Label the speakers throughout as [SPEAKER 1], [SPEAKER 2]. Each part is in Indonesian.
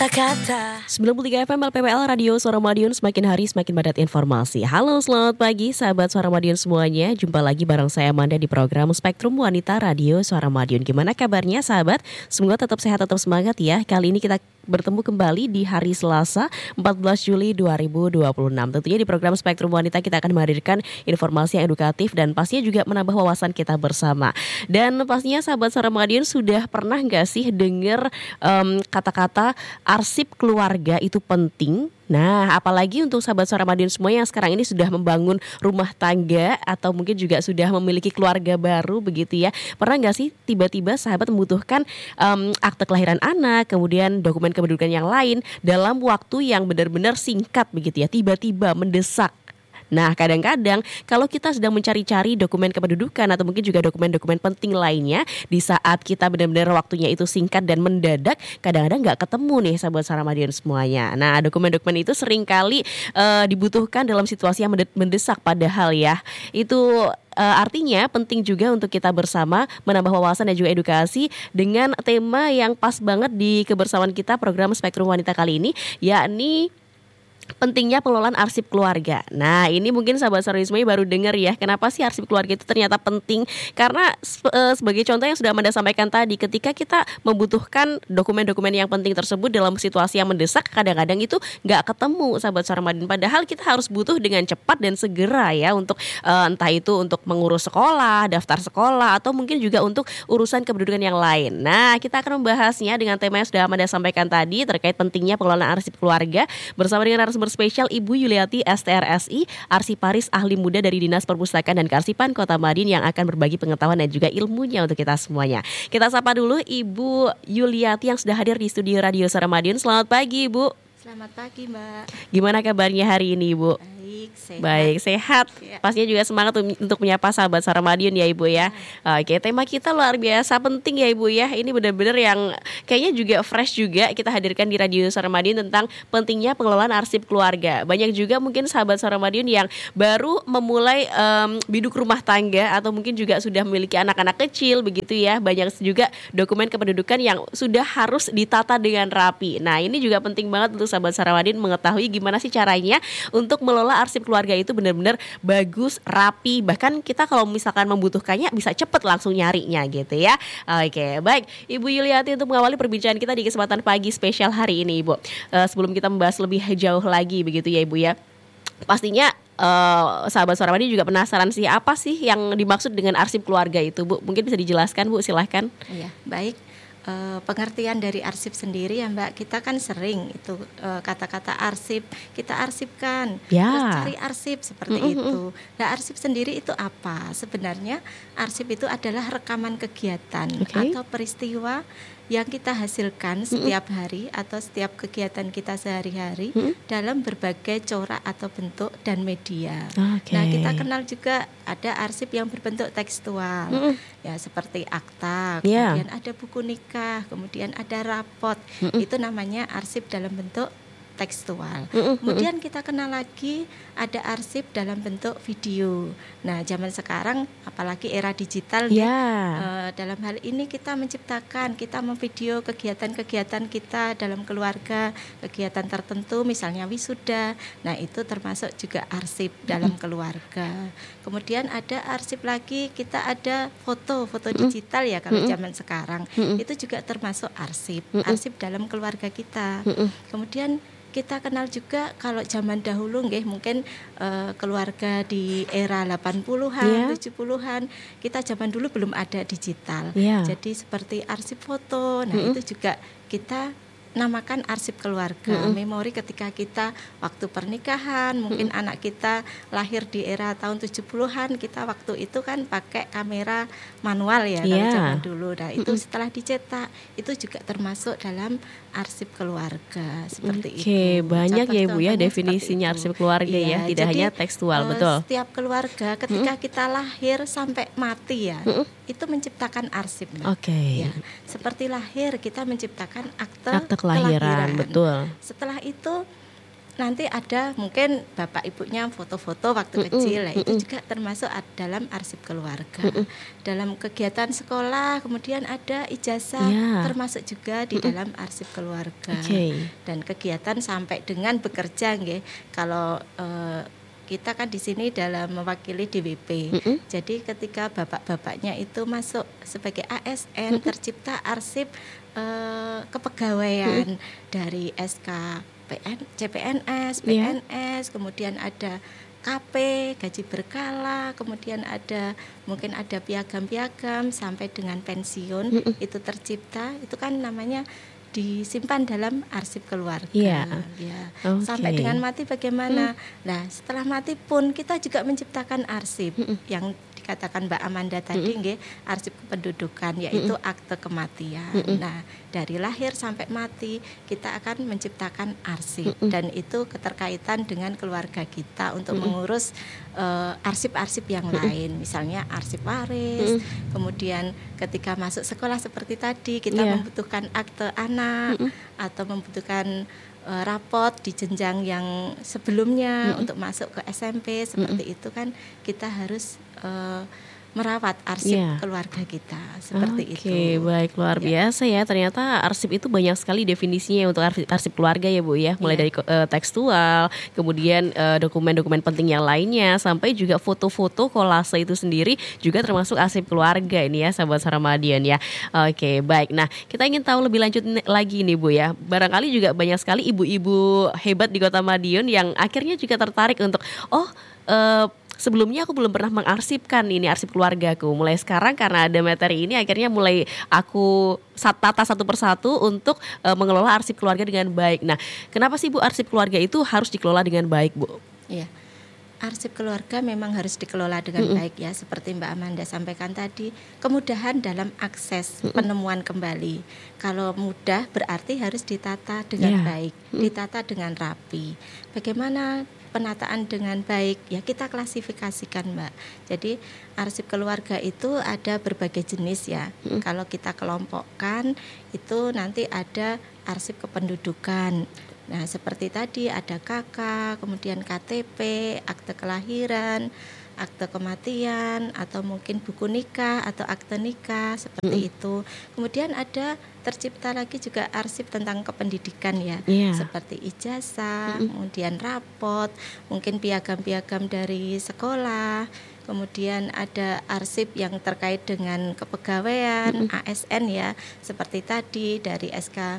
[SPEAKER 1] Kata
[SPEAKER 2] 93 FM LPPL Radio Suara Madiun, semakin hari semakin padat informasi. Halo, selamat pagi sahabat Suara Madiun semuanya. Jumpa lagi bareng saya Amanda di program Spektrum Wanita Radio Suara Madiun. Gimana kabarnya sahabat? Semoga tetap sehat, tetap semangat ya. Kali ini kita bertemu kembali di hari Selasa 14 Juli 2026. Tentunya di program Spektrum Wanita kita akan menghadirkan informasi yang edukatif dan pastinya juga menambah wawasan kita bersama. Dan pastinya sahabat Suara Madiun sudah pernah gak sih dengar kata-kata arsip keluarga itu penting? Nah, apalagi untuk sahabat Suara Madiun semua yang sekarang ini sudah membangun rumah tangga atau mungkin juga sudah memiliki keluarga baru begitu ya. Pernah nggak sih tiba-tiba sahabat membutuhkan akte kelahiran anak, kemudian dokumen kependudukan yang lain dalam waktu yang benar-benar singkat begitu ya, tiba-tiba mendesak. Nah, kadang-kadang kalau kita sedang mencari-cari dokumen kependudukan atau mungkin juga dokumen-dokumen penting lainnya, di saat kita benar-benar waktunya itu singkat dan mendadak, kadang-kadang nggak ketemu nih sahabat Suara Madiun semuanya. Nah, dokumen-dokumen itu seringkali dibutuhkan dalam situasi yang mendesak, padahal ya itu artinya penting juga untuk kita bersama menambah wawasan dan juga edukasi dengan tema yang pas banget di kebersamaan kita program Spektrum Wanita kali ini, yakni pentingnya pengelolaan arsip keluarga. Nah, ini mungkin sahabat Sarisme baru dengar ya, kenapa sih arsip keluarga itu ternyata penting? Karena sebagai contoh yang sudah Amanda sampaikan tadi, ketika kita membutuhkan dokumen-dokumen yang penting tersebut dalam situasi yang mendesak, kadang-kadang itu nggak ketemu sahabat Suara Madiun. Padahal kita harus butuh dengan cepat dan segera ya untuk entah itu untuk mengurus sekolah, daftar sekolah, atau mungkin juga untuk urusan kependudukan yang lain. Nah, kita akan membahasnya dengan tema yang sudah Amanda sampaikan tadi terkait pentingnya pengelolaan arsip keluarga bersama dengan narasumber spesial Ibu Yuliati STRSI, Arsiparis Ahli Muda dari Dinas Perpustakaan dan Kearsipan Kota Madiun yang akan berbagi pengetahuan dan juga ilmunya untuk kita semuanya. Kita sapa dulu Ibu Yuliati yang sudah hadir di studio Radio Suara Madiun. Selamat pagi Ibu.
[SPEAKER 3] Selamat pagi Mbak.
[SPEAKER 2] Gimana kabarnya hari ini Ibu? Baik, sehat. Ya. Pastinya juga semangat untuk menyapa sahabat Suara Madiun ya Ibu ya. Oke, tema kita luar biasa penting ya Ibu ya. Ini benar-benar yang kayaknya juga fresh juga kita hadirkan di Radio Suara Madiun tentang pentingnya pengelolaan arsip keluarga. Banyak juga mungkin sahabat Suara Madiun yang baru memulai biduk rumah tangga atau mungkin juga sudah memiliki anak-anak kecil begitu ya. Banyak juga dokumen kependudukan yang sudah harus ditata dengan rapi. Nah, ini juga penting banget untuk sahabat Suara Madiun mengetahui gimana sih caranya untuk mengelola arsip keluarga itu benar-benar bagus, rapi. Bahkan kita kalau misalkan membutuhkannya bisa cepet langsung nyarinya gitu ya. Oke, baik Ibu Yuliati, untuk mengawali perbincangan kita di kesempatan pagi spesial hari ini Ibu, sebelum kita membahas lebih jauh lagi begitu ya Ibu ya, pastinya sahabat Suara Madiun juga penasaran sih, apa sih yang dimaksud dengan arsip keluarga itu Bu? Mungkin bisa dijelaskan Bu, silahkan.
[SPEAKER 3] Iya, baik. Pengertian dari arsip sendiri ya Mbak, kita kan sering itu kata-kata arsip, kita arsipkan, terus cari arsip seperti itu. Nah, arsip sendiri itu apa? Sebenarnya arsip itu adalah rekaman kegiatan atau peristiwa yang kita hasilkan setiap hari atau setiap kegiatan kita sehari-hari dalam berbagai corak atau bentuk dan media. Nah, kita kenal juga ada arsip yang berbentuk tekstual, ya seperti akta, kemudian ada buku nikah, kemudian ada rapot. Itu namanya arsip dalam bentuk tekstual. Kemudian kita kenal lagi ada arsip dalam bentuk video. Nah, zaman sekarang apalagi era digital dalam hal ini kita memvideo kegiatan-kegiatan kita dalam keluarga, kegiatan tertentu misalnya wisuda. Nah, itu termasuk juga arsip dalam keluarga. Kemudian ada arsip lagi, kita ada foto digital ya kalau zaman sekarang. Itu juga termasuk arsip dalam keluarga kita. Kemudian kita kenal juga kalau zaman dahulu mungkin keluarga di era 80-an, 70-an, kita zaman dulu belum ada digital. Jadi seperti arsip foto. Nah, itu juga kita namakan arsip keluarga, memori ketika kita waktu pernikahan, mungkin anak kita lahir di era tahun 70-an, kita waktu itu kan pakai kamera manual ya kalau zaman dulu. Nah, itu setelah dicetak itu juga termasuk dalam arsip keluarga seperti itu.
[SPEAKER 2] Banyak ya Ibu ya definisinya arsip keluarga ya, tidak hanya tekstual, betul.
[SPEAKER 3] Setiap keluarga ketika kita lahir sampai mati ya, itu menciptakan arsip. Ya, seperti lahir kita menciptakan akte
[SPEAKER 2] kelahiran, betul.
[SPEAKER 3] Setelah itu nanti ada mungkin bapak ibunya foto-foto waktu kecil, itu juga termasuk dalam arsip keluarga. Dalam kegiatan sekolah, kemudian ada ijazah, termasuk juga di dalam arsip keluarga. Dan kegiatan sampai dengan bekerja, nggih. Kalau kita kan di sini dalam mewakili DWP. Jadi ketika bapak-bapaknya itu masuk sebagai ASN, tercipta arsip kepegawaian dari SK CPNS, PNS, kemudian ada KP, gaji berkala, kemudian mungkin ada piagam-piagam sampai dengan pensiun, itu tercipta, itu kan namanya disimpan dalam arsip keluarga. Sampai dengan mati bagaimana? Nah, setelah mati pun kita juga menciptakan arsip yang dikatakan Mbak Amanda tadi, arsip kependudukan, yaitu akte kematian. Nah, dari lahir sampai mati kita akan menciptakan arsip, dan itu keterkaitan dengan keluarga kita untuk mengurus arsip-arsip yang lain, misalnya arsip waris. Kemudian ketika masuk sekolah seperti tadi kita membutuhkan akte anak atau membutuhkan rapot di jenjang yang sebelumnya untuk masuk ke SMP, seperti itu kan kita harus merawat arsip keluarga kita, seperti itu.
[SPEAKER 2] Baik, luar biasa ya. Ternyata arsip itu banyak sekali definisinya untuk arsip keluarga ya Bu ya. Mulai dari tekstual, kemudian dokumen-dokumen penting yang lainnya, sampai juga foto-foto kolase itu sendiri juga termasuk arsip keluarga ini ya, sahabat Suara Madiun ya. Baik. Nah, kita ingin tahu lebih lanjut lagi nih Bu ya. Barangkali juga banyak sekali ibu-ibu hebat di Kota Madiun yang akhirnya juga tertarik untuk sebelumnya aku belum pernah mengarsipkan ini arsip keluargaku. Mulai sekarang karena ada materi ini akhirnya mulai aku tata satu persatu untuk mengelola arsip keluarga dengan baik. Nah, kenapa sih Bu arsip keluarga itu harus dikelola dengan baik, Bu?
[SPEAKER 3] Iya. Arsip keluarga memang harus dikelola dengan baik ya, seperti Mbak Amanda sampaikan tadi, kemudahan dalam akses penemuan kembali. Kalau mudah berarti harus ditata dengan baik, ditata dengan rapi. Bagaimana penataan dengan baik? Ya kita klasifikasikan, Mbak. Jadi arsip keluarga itu ada berbagai jenis ya. Kalau kita kelompokkan itu nanti ada arsip kependudukan. Nah, seperti tadi ada KK, kemudian KTP, akte kelahiran, akte kematian, atau mungkin buku nikah atau akte nikah, seperti itu. Kemudian ada tercipta lagi juga arsip tentang kependidikan ya, seperti ijazah, kemudian rapot, mungkin piagam-piagam dari sekolah. Kemudian ada arsip yang terkait dengan kepegawaian, ASN ya, seperti tadi dari SK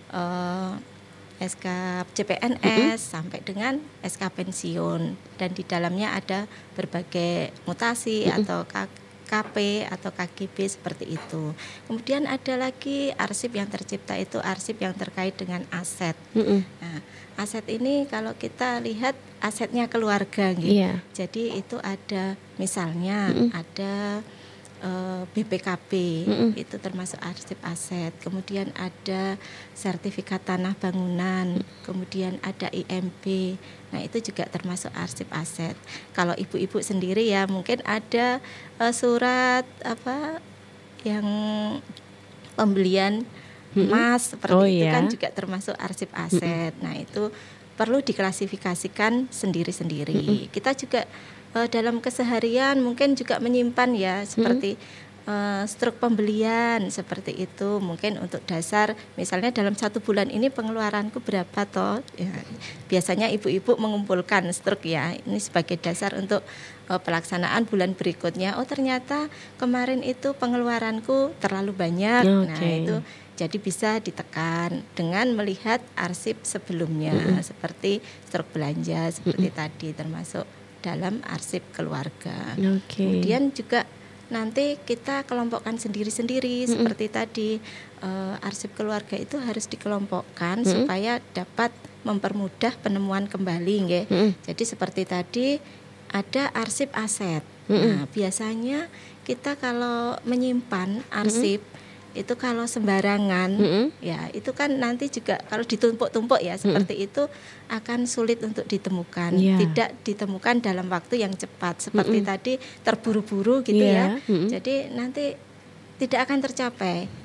[SPEAKER 3] CPNS sampai dengan SK pensiun, dan di dalamnya ada berbagai mutasi atau KP atau KGB seperti itu. Kemudian ada lagi arsip yang tercipta itu arsip yang terkait dengan aset. Nah, aset ini kalau kita lihat asetnya keluarga gitu. Jadi itu ada misalnya ada BPKB, itu termasuk arsip aset. Kemudian ada sertifikat tanah bangunan, kemudian ada IMB. Nah, itu juga termasuk arsip aset. Kalau ibu-ibu sendiri ya mungkin ada surat yang pembelian emas seperti itu kan juga termasuk arsip aset. Nah, itu perlu diklasifikasikan sendiri-sendiri. Kita juga dalam keseharian mungkin juga menyimpan ya seperti struk pembelian seperti itu, mungkin untuk dasar misalnya dalam 1 bulan ini pengeluaranku berapa toh ya, biasanya ibu-ibu mengumpulkan struk ya, ini sebagai dasar untuk pelaksanaan bulan berikutnya. Oh ternyata kemarin itu pengeluaranku terlalu banyak. Nah itu jadi bisa ditekan dengan melihat arsip sebelumnya seperti struk belanja seperti tadi, termasuk dalam arsip keluarga. Kemudian juga nanti kita kelompokkan sendiri-sendiri seperti tadi, arsip keluarga itu harus dikelompokkan supaya dapat mempermudah penemuan kembali. Jadi seperti tadi ada arsip aset. Nah, biasanya kita kalau menyimpan arsip itu kalau sembarangan ya itu kan nanti juga kalau ditumpuk-tumpuk ya seperti itu akan sulit untuk ditemukan, tidak ditemukan dalam waktu yang cepat seperti tadi terburu-buru gitu ya. Jadi nanti tidak akan tercapai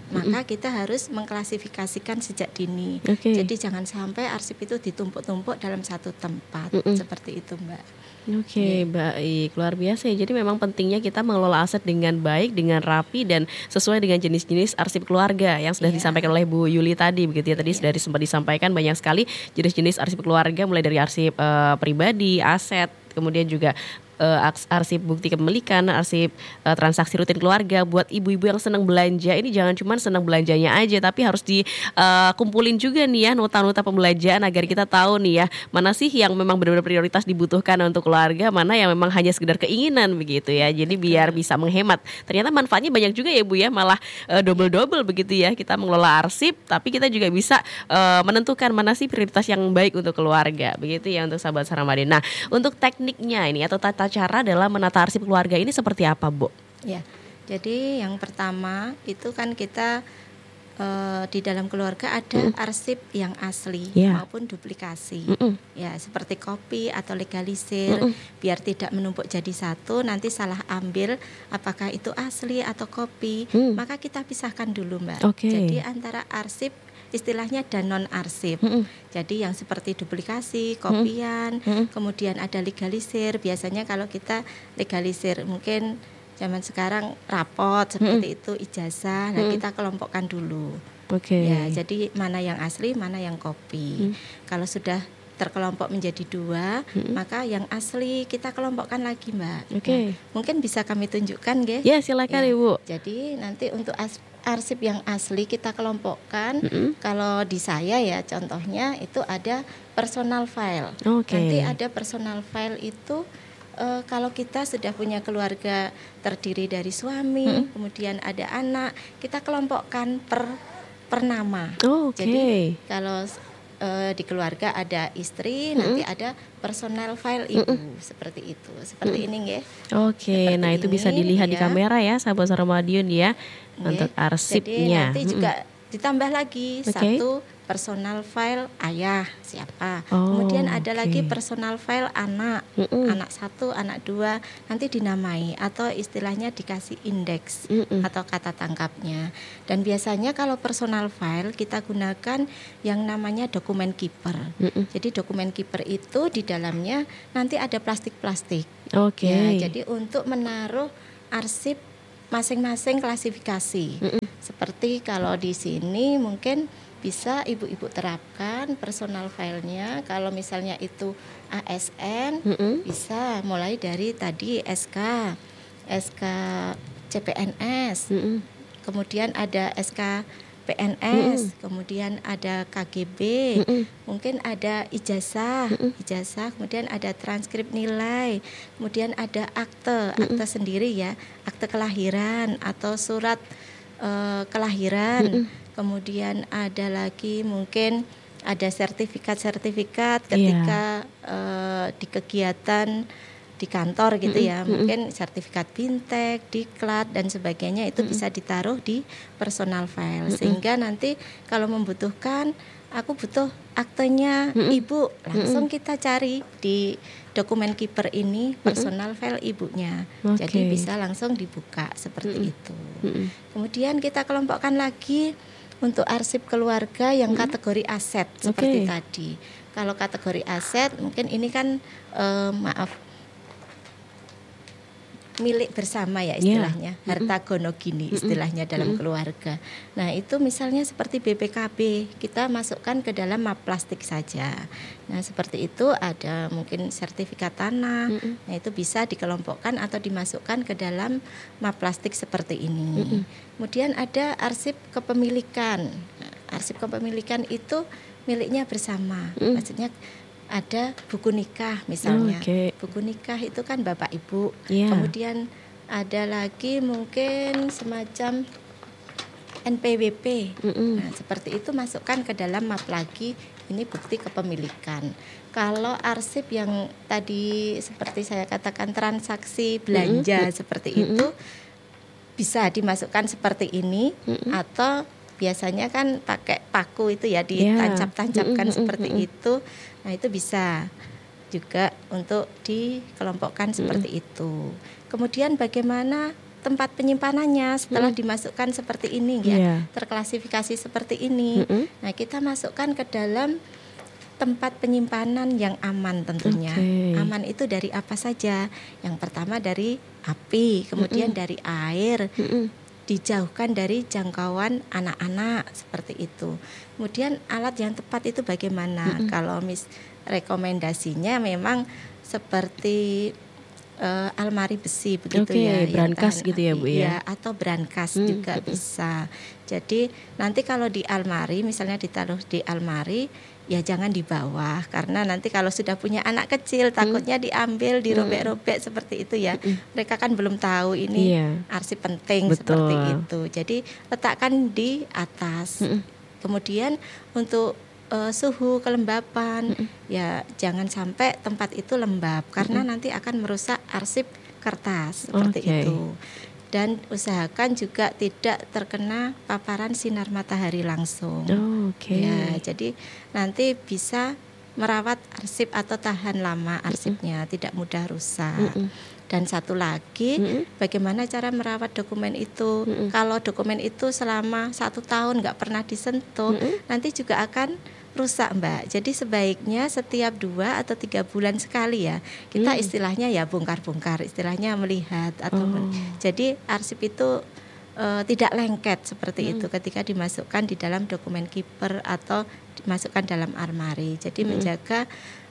[SPEAKER 3] maka kita harus mengklasifikasikan sejak dini. Jadi jangan sampai arsip itu ditumpuk-tumpuk dalam satu tempat, seperti itu Mbak.
[SPEAKER 2] Baik, luar biasa ya. Jadi memang pentingnya kita mengelola aset dengan baik, dengan rapi dan sesuai dengan jenis-jenis arsip keluarga yang sudah disampaikan oleh Bu Yuli tadi, begitu ya. Tadi sudah sempat disampaikan banyak sekali jenis-jenis arsip keluarga, mulai dari arsip pribadi, aset, kemudian juga arsip bukti kepemilikan, arsip transaksi rutin keluarga. Buat ibu-ibu yang senang belanja, ini jangan cuma senang belanjanya aja, tapi harus dikumpulin juga nih ya nota-nota pembelanjaan agar kita tahu nih ya mana sih yang memang benar-benar prioritas dibutuhkan untuk keluarga, mana yang memang hanya sekedar keinginan begitu ya. Jadi biar bisa menghemat. Ternyata manfaatnya banyak juga ya Bu ya, malah double-double begitu ya. Kita mengelola arsip, tapi kita juga bisa menentukan mana sih prioritas yang baik untuk keluarga. Begitu ya untuk sahabat Saramadion. Nah, untuk tekniknya ini atau tata cara dalam menata arsip keluarga ini seperti apa, Bu?
[SPEAKER 3] Ya, jadi yang pertama itu kan kita di dalam keluarga ada arsip yang asli maupun duplikasi. Ya, seperti kopi atau legalisir, biar tidak menumpuk jadi satu, nanti salah ambil apakah itu asli atau kopi, maka kita pisahkan dulu, Mbak. Jadi antara arsip istilahnya dan non arsip. Jadi yang seperti duplikasi, kopian, kemudian ada legalisir. Biasanya kalau kita legalisir mungkin zaman sekarang rapot seperti itu, ijazah. Nah, kita kelompokkan dulu. Ya, jadi mana yang asli, mana yang kopi. Kalau sudah terkelompok menjadi dua, maka yang asli kita kelompokkan lagi, Mbak. Nah, mungkin bisa kami tunjukkan, nggih?
[SPEAKER 2] Ya, silakan Ibu.
[SPEAKER 3] Jadi nanti untuk arsip yang asli kita kelompokkan. Kalau di saya ya contohnya itu ada personal file. Nanti ada personal file itu kalau kita sudah punya keluarga terdiri dari suami, kemudian ada anak, kita kelompokkan per nama. Jadi kalau di keluarga ada istri, nanti ada personal file ibu, seperti itu. Seperti ini nggih.
[SPEAKER 2] Nah itu bisa dilihat di kamera ya, sahabat Saramadion ya, untuk arsipnya.
[SPEAKER 3] Jadi nanti juga ditambah lagi satu personal file ayah siapa. Kemudian ada lagi personal file anak, anak 1, anak 2, nanti dinamai atau istilahnya dikasih indeks atau kata tangkapnya. Dan biasanya kalau personal file kita gunakan yang namanya dokumen keeper. Jadi dokumen keeper itu di dalamnya nanti ada plastik-plastik. Ya, jadi untuk menaruh arsip masing-masing klasifikasi. Seperti kalau di sini mungkin bisa ibu-ibu terapkan personal filenya. Kalau misalnya itu ASN, bisa mulai dari tadi SK CPNS, kemudian ada SK PNS, kemudian ada KGB, mungkin ada ijazah, kemudian ada transkrip nilai, kemudian ada akte sendiri ya, akte kelahiran atau surat kelahiran. Kemudian ada lagi mungkin ada sertifikat ketika di kegiatan di kantor gitu ya, mungkin sertifikat Bintek, Diklat dan sebagainya itu bisa ditaruh di personal file, sehingga nanti kalau membutuhkan aku butuh aktenya ibu, langsung kita cari di dokumen keeper ini personal file ibunya. Jadi bisa langsung dibuka seperti itu. Kemudian kita kelompokkan lagi untuk arsip keluarga yang kategori aset seperti tadi. Kalau kategori aset mungkin ini kan milik bersama ya istilahnya, harta gonogini istilahnya dalam keluarga. Nah itu misalnya seperti BPKB, kita masukkan ke dalam map plastik saja. Nah seperti itu ada mungkin sertifikat tanah, nah itu bisa dikelompokkan atau dimasukkan ke dalam map plastik seperti ini. Kemudian ada arsip kepemilikan. Nah, arsip kepemilikan itu miliknya bersama, maksudnya ada buku nikah misalnya. Buku nikah itu kan bapak ibu. Kemudian ada lagi mungkin semacam NPWP. Nah, seperti itu masukkan ke dalam map lagi, ini bukti kepemilikan. Kalau arsip yang tadi seperti saya katakan transaksi belanja seperti itu bisa dimasukkan seperti ini atau biasanya kan pakai paku itu ya ditancap-tancapkan seperti itu. Nah itu bisa juga untuk dikelompokkan seperti itu. Kemudian bagaimana tempat penyimpanannya setelah dimasukkan seperti ini ya, terklasifikasi seperti ini. Nah, kita masukkan ke dalam tempat penyimpanan yang aman tentunya. Aman itu dari apa saja? Yang pertama dari api, kemudian dari air, dijauhkan dari jangkauan anak-anak seperti itu. Kemudian alat yang tepat itu bagaimana? Kalau rekomendasinya memang seperti almari besi begitu ya,
[SPEAKER 2] brankas gitu ya Bu ya.
[SPEAKER 3] Atau brankas juga bisa. Jadi nanti kalau di almari, misalnya ditaruh di almari, ya jangan di bawah, karena nanti kalau sudah punya anak kecil takutnya diambil, dirobek-robek seperti itu ya. Mereka kan belum tahu ini arsip penting. Betul. Seperti itu. Jadi letakkan di atas. Kemudian untuk suhu kelembapan, ya jangan sampai tempat itu lembab karena nanti akan merusak arsip kertas seperti itu. Dan usahakan juga tidak terkena paparan sinar matahari langsung. Ya, jadi nanti bisa merawat arsip atau tahan lama arsipnya, tidak mudah rusak. Dan satu lagi, bagaimana cara merawat dokumen itu? Kalau dokumen itu selama 1 tahun nggak pernah disentuh, nanti juga akan rusak Mbak. Jadi sebaiknya setiap 2 atau 3 bulan sekali ya, kita istilahnya ya bongkar-bongkar, istilahnya melihat atau jadi arsip itu tidak lengket seperti itu ketika dimasukkan di dalam dokumen keeper atau dimasukkan dalam almari. Jadi menjaga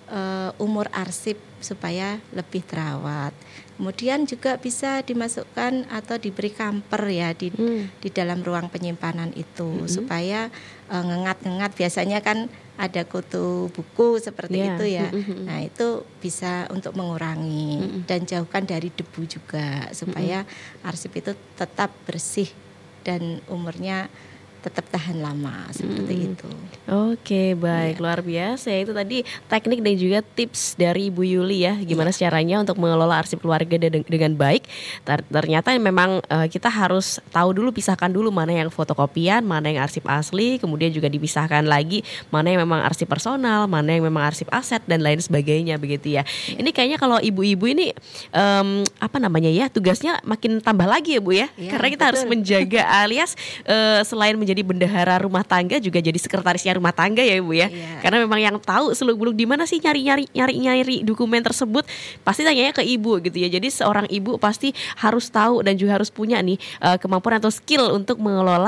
[SPEAKER 3] umur arsip supaya lebih terawat. Kemudian juga bisa dimasukkan atau diberi kamper ya di dalam ruang penyimpanan itu supaya ngengat-ngengat. Biasanya kan ada kutu buku seperti itu ya. Nah, itu bisa untuk mengurangi dan jauhkan dari debu juga supaya arsip itu tetap bersih dan umurnya tetap tahan lama seperti itu.
[SPEAKER 2] Oke, baik, luar biasa. Itu tadi teknik dan juga tips dari Ibu Yuli ya, gimana caranya untuk mengelola arsip keluarga dengan baik. Ternyata memang kita harus tahu dulu, pisahkan dulu mana yang fotokopian, mana yang arsip asli, kemudian juga dipisahkan lagi mana yang memang arsip personal, mana yang memang arsip aset dan lain sebagainya begitu ya. Ini kayaknya kalau ibu-ibu ini tugasnya makin tambah lagi ya Bu ya, karena kita harus menjaga alias selain menjadi bendahara rumah tangga juga jadi sekretarisnya rumah tangga ya Ibu ya. Karena memang yang tahu seluk-beluk di mana sih nyari dokumen tersebut pasti tanyanya ke Ibu gitu ya. Jadi seorang ibu pasti harus tahu dan juga harus punya nih kemampuan atau skill untuk mengelola